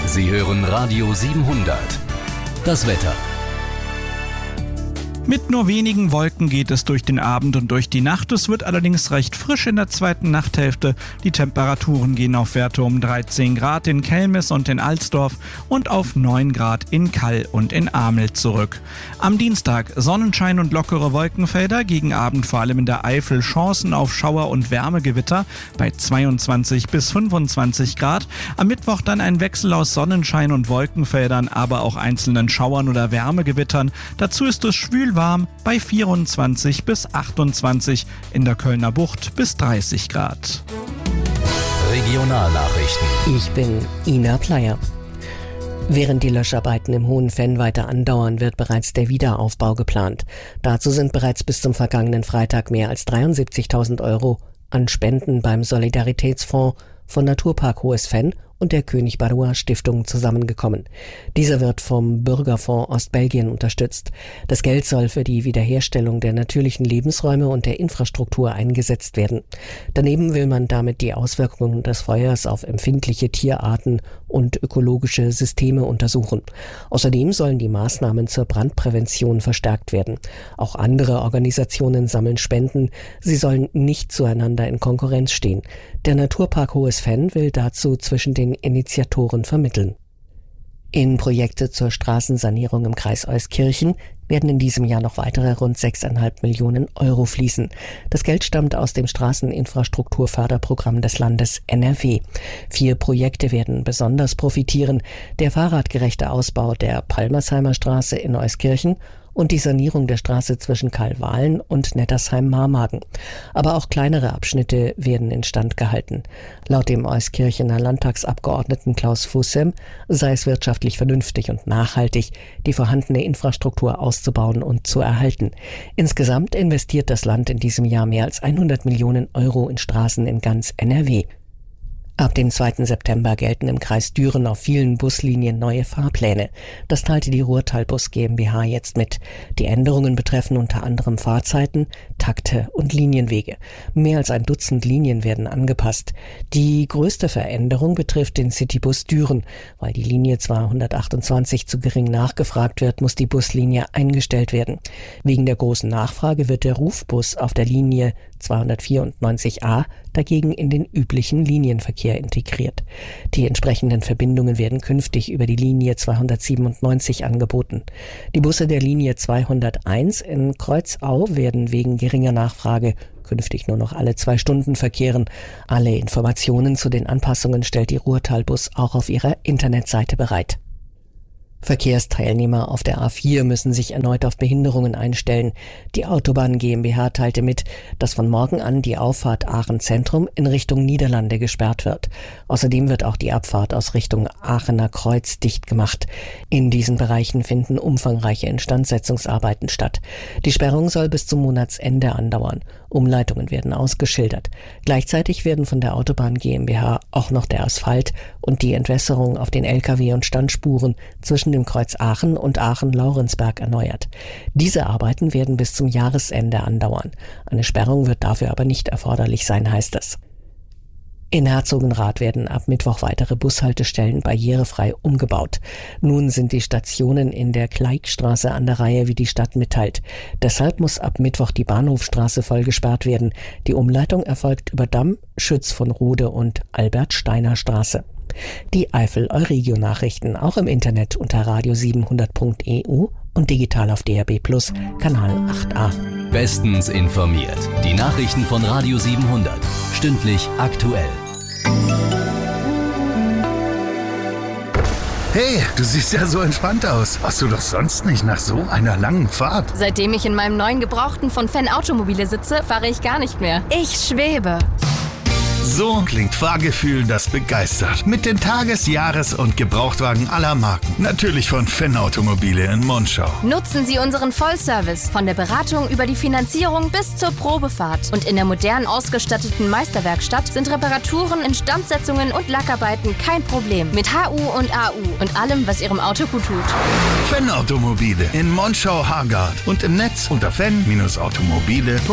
Sie hören Radio 700. Das Wetter. Mit nur wenigen Wolken geht es durch den Abend und durch die Nacht. Es wird allerdings recht frisch in der zweiten Nachthälfte. Die Temperaturen gehen auf Werte um 13 Grad in Kelmis und in Alsdorf und auf 9 Grad in Kall und in Amel zurück. Am Dienstag Sonnenschein und lockere Wolkenfelder, gegen Abend vor allem in der Eifel Chancen auf Schauer- und Wärmegewitter bei 22 bis 25 Grad. Am Mittwoch dann ein Wechsel aus Sonnenschein und Wolkenfeldern, aber auch einzelnen Schauern oder Wärmegewittern. Dazu ist es schwül warm bei 24 bis 28, in der Kölner Bucht bis 30 Grad. Regionalnachrichten. Ich bin Ina Pleyer. Während die Löscharbeiten im Hohen Venn weiter andauern, wird bereits der Wiederaufbau geplant. Dazu sind bereits bis zum vergangenen Freitag mehr als 73.000 Euro an Spenden beim Solidaritätsfonds von Naturpark Hohes Venn und der König Baudouin Stiftung zusammengekommen. Dieser wird vom Bürgerfonds Ostbelgien unterstützt. Das Geld soll für die Wiederherstellung der natürlichen Lebensräume und der Infrastruktur eingesetzt werden. Daneben will man damit die Auswirkungen des Feuers auf empfindliche Tierarten und ökologische Systeme untersuchen. Außerdem sollen die Maßnahmen zur Brandprävention verstärkt werden. Auch andere Organisationen sammeln Spenden. Sie sollen nicht zueinander in Konkurrenz stehen. Der Naturpark Hohes Venn will dazu zwischen den Initiatoren vermitteln. In Projekte zur Straßensanierung im Kreis Euskirchen werden in diesem Jahr noch weitere rund 6,5 Millionen Euro fließen. Das Geld stammt aus dem Straßeninfrastrukturförderprogramm des Landes NRW. 4 Projekte werden besonders profitieren: der fahrradgerechte Ausbau der Palmersheimer Straße in Euskirchen und die Sanierung der Straße zwischen Kalwahlen und Nettersheim-Marmagen. Aber auch kleinere Abschnitte werden instand gehalten. Laut dem Euskirchener Landtagsabgeordneten Klaus Fussem sei es wirtschaftlich vernünftig und nachhaltig, die vorhandene Infrastruktur auszubauen und zu erhalten. Insgesamt investiert das Land in diesem Jahr mehr als 100 Millionen Euro in Straßen in ganz NRW. Ab dem 2. September gelten im Kreis Düren auf vielen Buslinien neue Fahrpläne. Das teilte die Ruhrtalbus GmbH jetzt mit. Die Änderungen betreffen unter anderem Fahrzeiten, Takte und Linienwege. Mehr als ein Dutzend Linien werden angepasst. Die größte Veränderung betrifft den Citybus Düren. Weil die Linie 228 zu gering nachgefragt wird, muss die Buslinie eingestellt werden. Wegen der großen Nachfrage wird der Rufbus auf der Linie 294a dagegen in den üblichen Linienverkehr integriert. Die entsprechenden Verbindungen werden künftig über die Linie 297 angeboten. Die Busse der Linie 201 in Kreuzau werden wegen geringer Nachfrage künftig nur noch alle 2 Stunden verkehren. Alle Informationen zu den Anpassungen stellt die Ruhrtalbus auch auf ihrer Internetseite bereit. Verkehrsteilnehmer auf der A4 müssen sich erneut auf Behinderungen einstellen. Die Autobahn GmbH teilte mit, dass von morgen an die Auffahrt Aachen Zentrum in Richtung Niederlande gesperrt wird. Außerdem wird auch die Abfahrt aus Richtung Aachener Kreuz dicht gemacht. In diesen Bereichen finden umfangreiche Instandsetzungsarbeiten statt. Die Sperrung soll bis zum Monatsende andauern. Umleitungen werden ausgeschildert. Gleichzeitig werden von der Autobahn GmbH auch noch der Asphalt und die Entwässerung auf den Lkw- und Standspuren zwischen dem Kreuz Aachen und Aachen-Laurensberg erneuert. Diese Arbeiten werden bis zum Jahresende andauern. Eine Sperrung wird dafür aber nicht erforderlich sein, heißt es. In Herzogenrath werden ab Mittwoch weitere Bushaltestellen barrierefrei umgebaut. Nun sind die Stationen in der Kleigstraße an der Reihe, wie die Stadt mitteilt. Deshalb muss ab Mittwoch die Bahnhofstraße voll gesperrt werden. Die Umleitung erfolgt über Damm, Schütz von Rode und Albert-Steiner-Straße. Die Eifel-Euregio-Nachrichten auch im Internet unter radio700.eu und digital auf DAB+ Kanal 8a. Bestens informiert. Die Nachrichten von Radio 700. Stündlich aktuell. Hey, du siehst ja so entspannt aus. Warst du doch sonst nicht nach so einer langen Fahrt? Seitdem ich in meinem neuen Gebrauchten von Venn Automobile sitze, fahre ich gar nicht mehr. Ich schwebe. So klingt Fahrgefühl, das begeistert. Mit den Tages-, Jahres- und Gebrauchtwagen aller Marken. Natürlich von Venn Automobile in Monschau. Nutzen Sie unseren Vollservice von der Beratung über die Finanzierung bis zur Probefahrt. Und in der modern ausgestatteten Meisterwerkstatt sind Reparaturen, Instandsetzungen und Lackarbeiten kein Problem. Mit HU und AU und allem, was Ihrem Auto gut tut. Venn Automobile in Monschau-Hargard und im Netz unter venn-automobile.de.